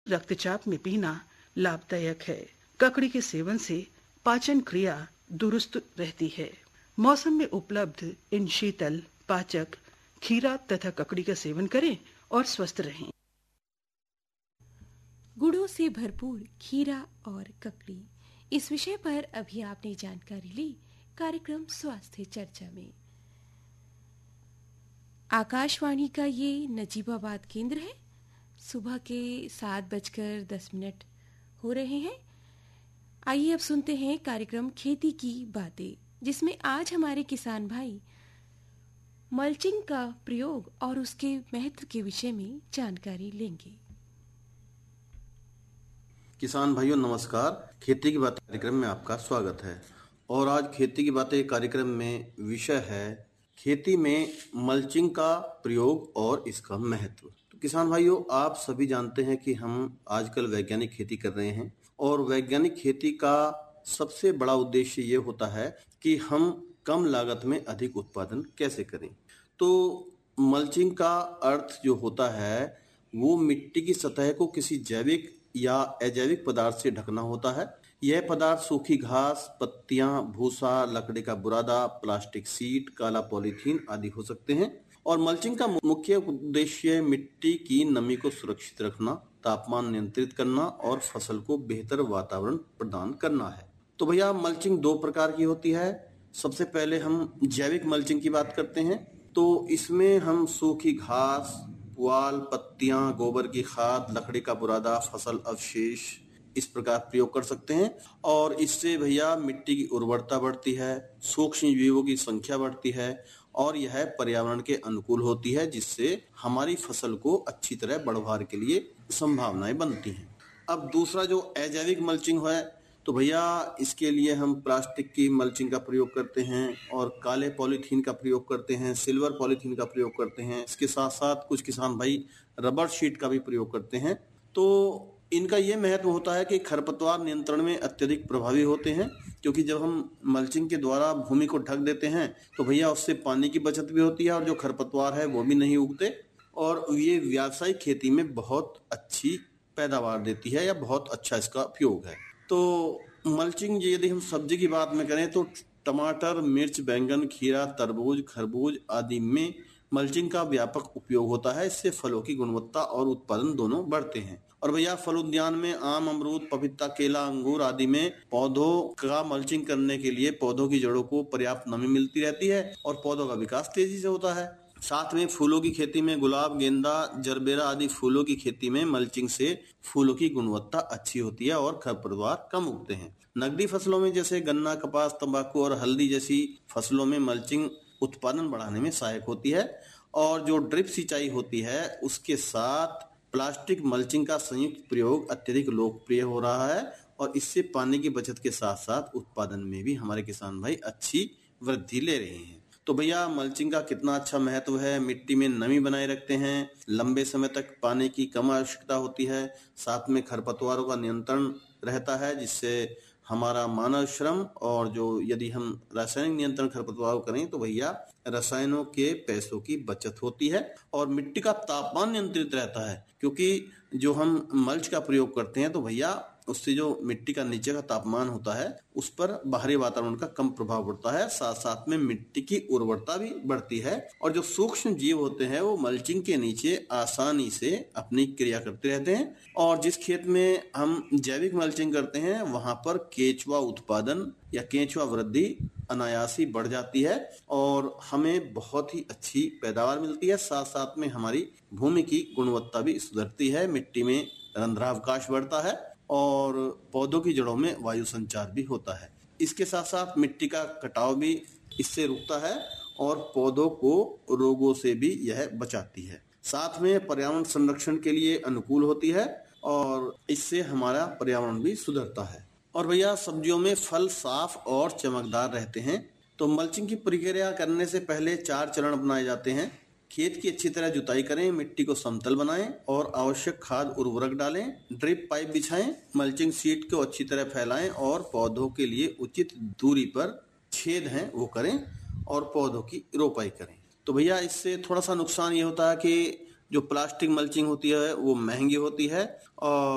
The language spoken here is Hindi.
रक्तचाप में पीना लाभदायक है। ककड़ी के सेवन से पाचन क्रिया दुरुस्त रहती है। मौसम में उपलब्ध इन शीतल पाचक खीरा तथा ककड़ी का सेवन करें और स्वस्थ रहें। गुणों से भरपूर खीरा और ककड़ी, इस विषय पर अभी आपने जानकारी ली कार्यक्रम स्वास्थ्य चर्चा में। आकाशवाणी का ये नजीबाबाद केंद्र है। सुबह के 7:10 हो रहे हैं। आइए अब सुनते हैं कार्यक्रम खेती की बातें, जिसमें आज हमारे किसान भाई मल्चिंग का प्रयोग और उसके महत्व के विषय में जानकारी लेंगे। किसान भाइयों नमस्कार, खेती की बातें कार्यक्रम में आपका स्वागत है। और आज खेती की बातें कार्यक्रम में विषय है खेती में मल्चिंग का प्रयोग और इसका महत्व। तो किसान भाइयों, आप सभी जानते हैं कि हम आजकल वैज्ञानिक खेती कर रहे हैं और वैज्ञानिक खेती का सबसे बड़ा उद्देश्य ये होता है कि हम कम लागत में अधिक उत्पादन कैसे करें। तो मल्चिंग का अर्थ जो होता है वो मिट्टी की सतह को किसी जैविक या अजैविक पदार्थ से ढकना होता है। यह पदार्थ सूखी घास, पत्तियां, भूसा, लकड़ी का बुरादा, प्लास्टिक सीट, काला पॉलीथीन आदि हो सकते हैं। और मल्चिंग का मुख्य उद्देश्य मिट्टी की नमी को सुरक्षित रखना, तापमान नियंत्रित करना और फसल को बेहतर वातावरण प्रदान करना है। तो भैया मल्चिंग दो प्रकार की होती है। सबसे पहले हम जैविक मल्चिंग की बात करते हैं। तो इसमें हम सूखी घास, पुआल, पत्तियां, गोबर की खाद, लकड़ी का बुरादा, फसल अवशेष इस प्रकार प्रयोग कर सकते हैं। और इससे भैया मिट्टी की उर्वरता बढ़ती है, सूक्ष्म जीवों की संख्या बढ़ती है और यह पर्यावरण के अनुकूल होती है, जिससे हमारी फसल को अच्छी तरह बढ़वार के लिए संभावनाएं बनती हैं। अब दूसरा जो अजैविक मल्चिंग है, तो भैया इसके लिए हम प्लास्टिक की मल्चिंग का प्रयोग करते हैं और काले पॉलीथीन का प्रयोग करते हैं, सिल्वर पॉलीथीन का प्रयोग करते हैं। इसके साथ साथ कुछ किसान भाई रबर शीट का भी प्रयोग करते हैं। तो इनका ये महत्व होता है कि खरपतवार नियंत्रण में अत्यधिक प्रभावी होते हैं, क्योंकि जब हम मल्चिंग के द्वारा भूमि को ढक देते हैं तो भैया उससे पानी की बचत भी होती है और जो खरपतवार है वो भी नहीं उगते और ये व्यावसायिक खेती में बहुत अच्छी पैदावार देती है या बहुत अच्छा इसका उपयोग है। तो मल्चिंग यदि हम सब्जी की बात में करें तो टमाटर, मिर्च, बैंगन, खीरा, तरबूज, खरबूज आदि में मल्चिंग का व्यापक उपयोग होता है। इससे फलों की गुणवत्ता और उत्पादन दोनों बढ़ते हैं। और भैया फल उद्यान में आम, अमरूद, पपीता, केला, अंगूर आदि में पौधों का मल्चिंग करने के लिए पौधों की जड़ों को पर्याप्त नमी मिलती रहती है और पौधों का विकास तेजी से होता है। साथ में फूलों की खेती में गुलाब, गेंदा, जरबेरा आदि फूलों की खेती में मल्चिंग से फूलों की गुणवत्ता अच्छी होती है और खरपतवार कम उगते हैं। नकदी फसलों में जैसे गन्ना, कपास, तंबाकू और हल्दी जैसी फसलों में मल्चिंग उत्पादन बढ़ाने में सहायक होती है। और जो ड्रिप सिंचाई होती है उसके साथ प्लास्टिक मल्चिंग का संयुक्त प्रयोग अत्यधिक लोकप्रिय हो रहा है और इससे पानी की बचत के साथ साथ उत्पादन में भी हमारे किसान भाई अच्छी वृद्धि ले रहे हैं। तो भैया मल्चिंग का कितना अच्छा महत्व है। मिट्टी में नमी बनाए रखते हैं, लंबे समय तक पानी की कम आवश्यकता होती है, साथ में खरपतवारों का नियंत्रण रहता है, जिससे हमारा मानव श्रम और जो यदि हम रासायनिक नियंत्रण खरपतवार करें तो भैया रसायनों के पैसों की बचत होती है और मिट्टी का तापमान नियंत्रित रहता है, क्योंकि जो हम मल्च का प्रयोग करते हैं तो भैया उससे जो मिट्टी का नीचे का तापमान होता है उस पर बाहरी वातावरण का कम प्रभाव पड़ता है। साथ साथ में मिट्टी की उर्वरता भी बढ़ती है और जो सूक्ष्म जीव होते हैं वो मल्चिंग के नीचे आसानी से अपनी क्रिया करते रहते हैं। और जिस खेत में हम जैविक मल्चिंग करते हैं वहां पर केंचुआ उत्पादन या केंचुआ वृद्धि अनायासी बढ़ जाती है और हमें बहुत ही अच्छी पैदावार मिलती है। साथ साथ में हमारी भूमि की गुणवत्ता भी सुधरती है, मिट्टी में रंध्रावकाश बढ़ता है और पौधों की जड़ों में वायु संचार भी होता है। इसके साथ साथ मिट्टी का कटाव भी इससे रुकता है और पौधों को रोगों से भी यह बचाती है। साथ में पर्यावरण संरक्षण के लिए अनुकूल होती है और इससे हमारा पर्यावरण भी सुधरता है। और भैया सब्जियों में फल साफ और चमकदार रहते हैं। तो मल्चिंग की प्रक्रिया करने से पहले 4 चरण अपनाए जाते हैं। खेत की अच्छी तरह जुताई करें, मिट्टी को समतल बनाएं और आवश्यक खाद उर्वरक डालें, ड्रिप पाइप बिछाएं, मल्चिंग शीट को अच्छी तरह फैलाएं और पौधों के लिए उचित दूरी पर छेद हैं वो करें और पौधों की रोपाई करें। तो भैया इससे थोड़ा सा नुकसान ये होता है कि जो प्लास्टिक मल्चिंग होती है वो महंगी होती है और